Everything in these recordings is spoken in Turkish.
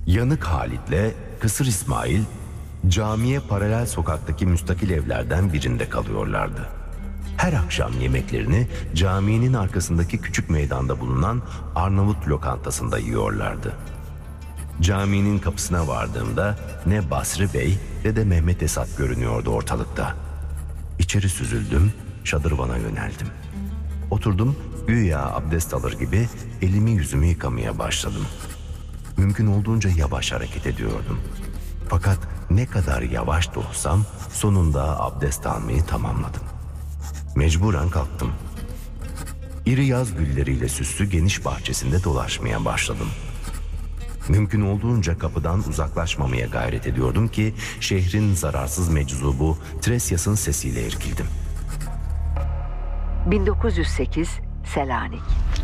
Yanık Halit'le Kısır İsmail camiye paralel sokaktaki müstakil evlerden birinde kalıyorlardı. Her akşam yemeklerini caminin arkasındaki küçük meydanda bulunan Arnavut lokantasında yiyorlardı. Caminin kapısına vardığımda ne Basri Bey ne de Mehmet Esat görünüyordu ortalıkta. İçeri süzüldüm, şadırvana yöneldim. Oturdum, güya abdest alır gibi elimi yüzümü yıkamaya başladım. Mümkün olduğunca yavaş hareket ediyordum. Fakat ne kadar yavaş da olsam sonunda abdest almayı tamamladım. Mecburen kalktım. İri yaz gülleriyle süslü geniş bahçesinde dolaşmaya başladım. Mümkün olduğunca kapıdan uzaklaşmamaya gayret ediyordum ki şehrin zararsız meczubu Tresyas'ın sesiyle irkildim. 1908 Selanik.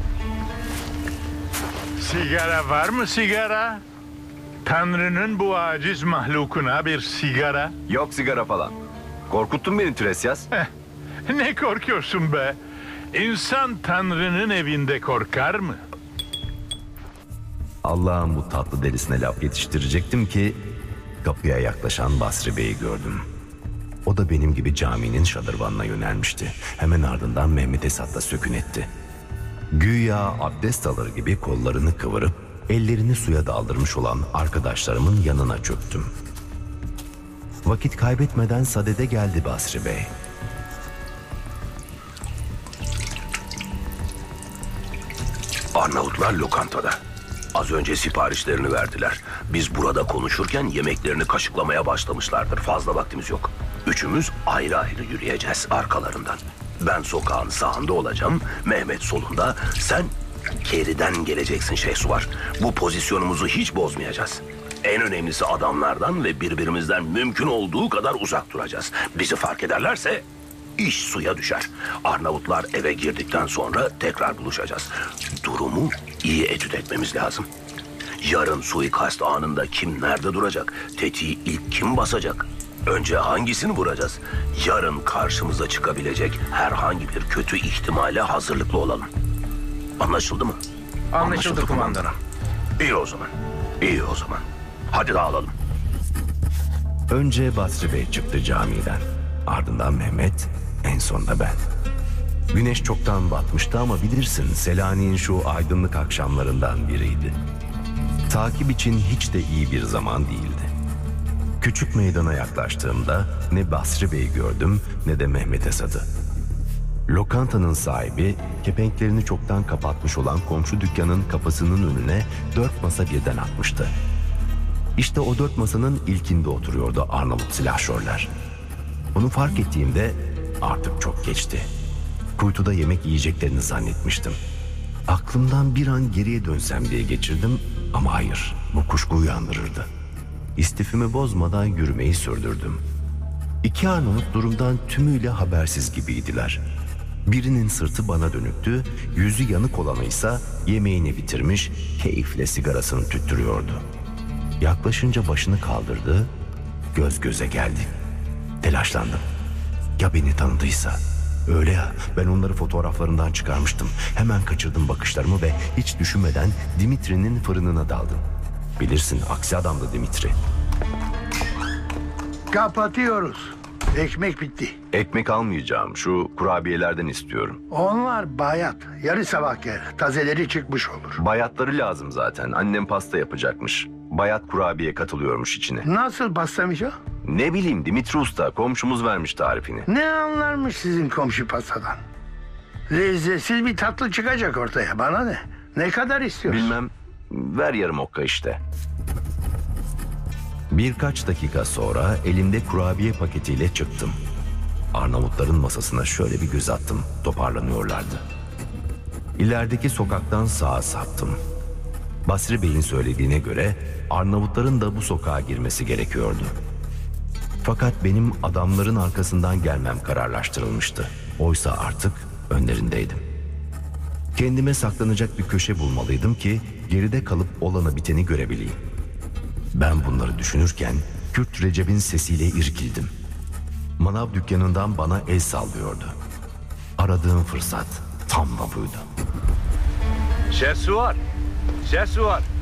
Sigara var mı sigara? Tanrı'nın bu aciz mahlukuna bir sigara. Yok sigara falan. Korkuttun beni Tresyas. Ne korkuyorsun be? İnsan Tanrı'nın evinde korkar mı? Allah'ın bu tatlı delisine laf yetiştirecektim ki kapıya yaklaşan Basri Bey'i gördüm. O da benim gibi caminin şadırvanına yönelmişti. Hemen ardından Mehmet Esat da sökün etti. Güya abdest alır gibi kollarını kıvırıp ellerini suya daldırmış olan arkadaşlarımın yanına çöktüm. Vakit kaybetmeden sadede geldi Basri Bey. Arnavutlar lokantada. Az önce siparişlerini verdiler. Biz burada konuşurken yemeklerini kaşıklamaya başlamışlardır. Fazla vaktimiz yok. Üçümüz ayrı ayrı yürüyeceğiz arkalarından. Ben sokağın sağında olacağım, Mehmet solunda, sen geriden geleceksin Şehsuvar. Bu pozisyonumuzu hiç bozmayacağız. En önemlisi adamlardan ve birbirimizden mümkün olduğu kadar uzak duracağız. Bizi fark ederlerse iş suya düşer. Arnavutlar eve girdikten sonra tekrar buluşacağız. Durumu iyi etüt etmemiz lazım. Yarın suikast anında kim nerede duracak? Tetiği ilk kim basacak? Önce hangisini vuracağız? Yarın karşımıza çıkabilecek herhangi bir kötü ihtimale hazırlıklı olalım. Anlaşıldı mı? Anlaşıldı kumandanım. İyi o zaman. İyi o zaman. Hadi dağılalım. Önce Basri Bey çıktı camiden. Ardından Mehmet, en sonunda ben. Güneş çoktan batmıştı ama bilirsin Selanik'in şu aydınlık akşamlarından biriydi. Takip için hiç de iyi bir zaman değildi. Küçük meydana yaklaştığımda ne Basri Bey'i gördüm ne de Mehmet Esad'ı. Lokantanın sahibi kepenklerini çoktan kapatmış olan komşu dükkanın kapısının önüne 4 masa birden atmıştı. İşte o 4 masanın ilkinde oturuyordu Arnavut silahşörler. Bunu fark ettiğimde artık çok geçti. Kuytuda yemek yiyeceklerini zannetmiştim. Aklımdan bir an geriye dönsem diye geçirdim ama hayır, bu kuşku uyandırırdı. İstifimi bozmadan yürümeyi sürdürdüm. 2 Arnavut durumdan tümüyle habersiz gibiydiler. Birinin sırtı bana dönüktü, yüzü yanık olanı ise yemeğini bitirmiş, keyifle sigarasını tüttürüyordu. Yaklaşınca başını kaldırdı, göz göze geldik. Telaşlandım. Ya beni tanıdıysa? Öyle ya, ben onları fotoğraflarından çıkarmıştım. Hemen kaçırdım bakışlarımı ve hiç düşünmeden Dimitri'nin fırınına daldım. Bilirsin, aksi adamdı Dimitri. Kapatıyoruz. Ekmek bitti. Ekmek almayacağım, şu kurabiyelerden istiyorum. Onlar bayat. Yarı sabah gel. Tazeleri çıkmış olur. Bayatları lazım zaten, annem pasta yapacakmış. Bayat kurabiye katılıyormuş içine. Nasıl pastamış o? Ne bileyim, Dimitri Usta, komşumuz vermiş tarifini. Ne anlarmış sizin komşu pastadan? Lezzetsiz bir tatlı çıkacak ortaya. Bana ne? Ne kadar istiyorsun? Bilmem, ver yarım okka işte. Birkaç dakika sonra elimde kurabiye paketiyle çıktım. Arnavutların masasına şöyle bir göz attım, toparlanıyorlardı. İlerideki sokaktan sağa saptım. Basri Bey'in söylediğine göre Arnavutların da bu sokağa girmesi gerekiyordu. Fakat benim adamların arkasından gelmem kararlaştırılmıştı. Oysa artık önlerindeydim. Kendime saklanacak bir köşe bulmalıydım ki geride kalıp olanı biteni görebileyim. Ben bunları düşünürken Kürt Recep'in sesiyle irkildim. Manav dükkanından bana el sallıyordu. Aradığım fırsat tam da buydu. Şehsuvar! Şehsuvar!